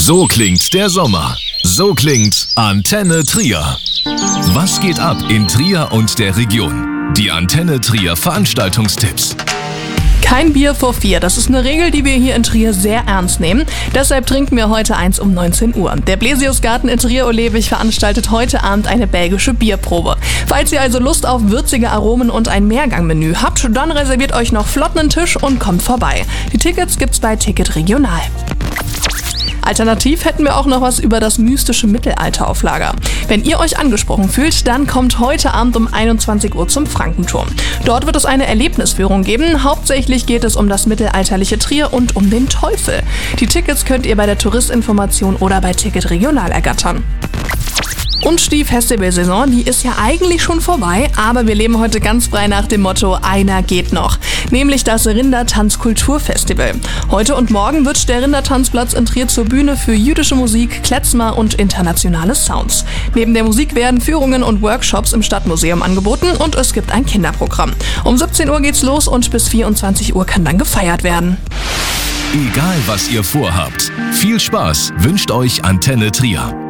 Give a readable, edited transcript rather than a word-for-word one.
So klingt der Sommer. So klingt Antenne Trier. Was geht ab in Trier und der Region? Die Antenne Trier Veranstaltungstipps. Kein Bier vor 4, das ist eine Regel, die wir hier in Trier sehr ernst nehmen. Deshalb trinken wir heute eins um 19 Uhr. Der Blesiusgarten in Trier-Olewig veranstaltet heute Abend eine belgische Bierprobe. Falls ihr also Lust auf würzige Aromen und ein Mehrgangmenü habt, dann reserviert euch noch flott einen Tisch und kommt vorbei. Die Tickets gibt's bei Ticket Regional. Alternativ hätten wir auch noch was über das mystische Mittelalter auf Lager. Wenn ihr euch angesprochen fühlt, dann kommt heute Abend um 21 Uhr zum Frankenturm. Dort wird es eine Erlebnisführung geben. Hauptsächlich geht es um das mittelalterliche Trier und um den Teufel. Die Tickets könnt ihr bei der Touristinformation oder bei Ticket Regional ergattern. Und die Festivalsaison, die ist ja eigentlich schon vorbei, aber wir leben heute ganz frei nach dem Motto, einer geht noch. Nämlich das Rindertanz-Kulturfestival. Heute und morgen wird der Rindertanzplatz in Trier zur Bühne für jüdische Musik, Klezmer und internationale Sounds. Neben der Musik werden Führungen und Workshops im Stadtmuseum angeboten und es gibt ein Kinderprogramm. Um 17 Uhr geht's los und bis 24 Uhr kann dann gefeiert werden. Egal was ihr vorhabt, viel Spaß wünscht euch Antenne Trier.